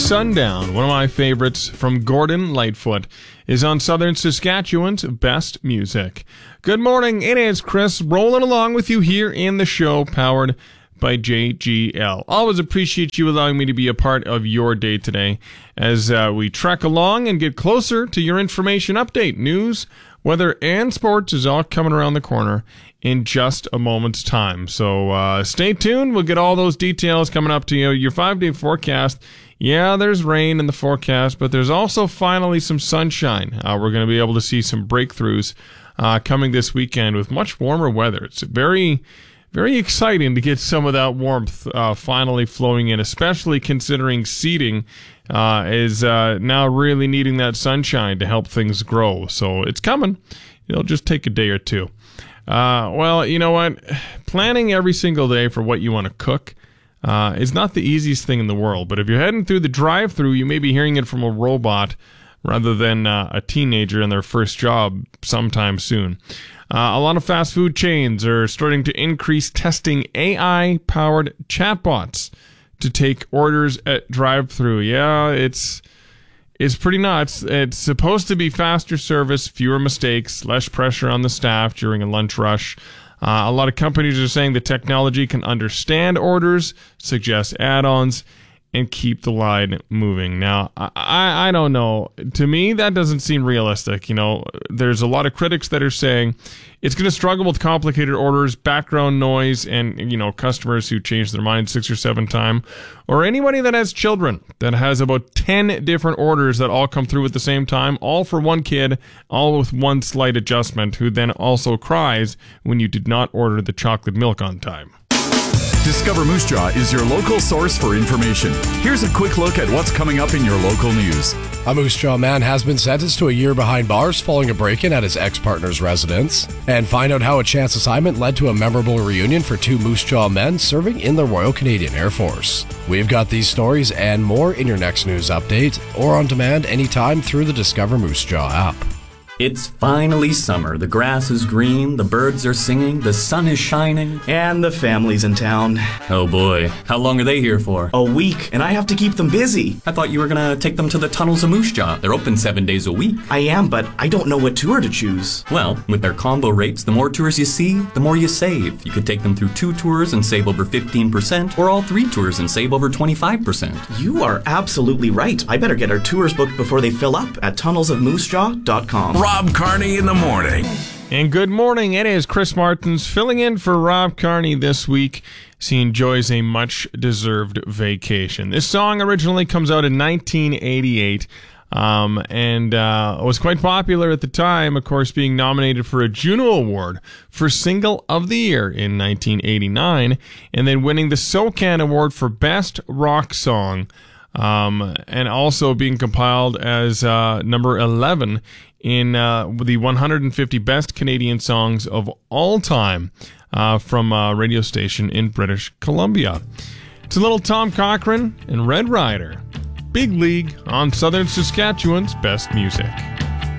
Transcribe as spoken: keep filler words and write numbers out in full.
Sundown, one of my favorites from Gordon Lightfoot, is on Southern Saskatchewan's Best Music. Good morning, it is Chris rolling along with you here in the show, powered by J G L. Always appreciate you allowing me to be a part of your day today as uh, we trek along and get closer to your information update. News, weather, and sports is all coming around the corner in just a moment's time. So uh, stay tuned. We'll get all those details coming up to you. Your five-day forecast. Yeah, there's rain in the forecast, but there's also finally some sunshine. Uh, we're going to be able to see some breakthroughs uh, coming this weekend with much warmer weather. It's very... Very exciting to get some of that warmth uh, finally flowing in, especially considering seeding uh, is uh, now really needing that sunshine to help things grow. So it's coming. It'll just take a day or two. Uh, well, you know what? Planning every single day for what you want to cook uh, is not the easiest thing in the world. But if you're heading through the drive-thru, you may be hearing it from a robot rather than uh, a teenager in their first job sometime soon. Uh, a lot of fast food chains are starting to increase testing A I-powered chatbots to take orders at drive-thru. Yeah, it's it's pretty nuts. It's supposed to be faster service, fewer mistakes, less pressure on the staff during a lunch rush. Uh, a lot of companies are saying the technology can understand orders, suggest add-ons, and keep the line moving. Now, I, I don't know. To me, that doesn't seem realistic. You know, there's a lot of critics that are saying it's going to struggle with complicated orders, background noise, and, you know, customers who change their mind six or seven times, or anybody that has children that has about ten different orders that all come through at the same time, all for one kid, all with one slight adjustment, who then also cries when you did not order the chocolate milk on time. Discover Moose Jaw is your local source for information. Here's a quick look at what's coming up in your local news. A Moose Jaw man has been sentenced to a year behind bars following a break-in at his ex-partner's residence. And find out how a chance assignment led to a memorable reunion for two Moose Jaw men serving in the Royal Canadian Air Force. We've got these stories and more in your next news update or on demand anytime through the Discover Moose Jaw app. It's finally summer. The grass is green, the birds are singing, the sun is shining. And the family's in town. Oh boy, how long are they here for? A week, and I have to keep them busy. I thought you were gonna take them to the tunnels of Moose Jaw. They're open seven days a week. I am, but I don't know what tour to choose. Well, with their combo rates, the more tours you see, the more you save. You could take them through two tours and save over fifteen percent, or all three tours and save over twenty-five percent. You are absolutely right. I better get our tours booked before they fill up at tunnels of moose jaw dot com. Rob Carney in the morning. And good morning, it is Chris Martins filling in for Rob Carney this week as he enjoys a much-deserved vacation. This song originally comes out in nineteen eighty-eight um, and uh, was quite popular at the time, of course, being nominated for a Juno Award for Single of the Year in nineteen eighty-nine, and then winning the SOCAN Award for Best Rock Song, um, and also being compiled as uh, number eleven in uh, the one hundred fifty best Canadian songs of all time uh, from a radio station in British Columbia. It's a little Tom Cochrane and Red Rider. Big League on Southern Saskatchewan's Best Music.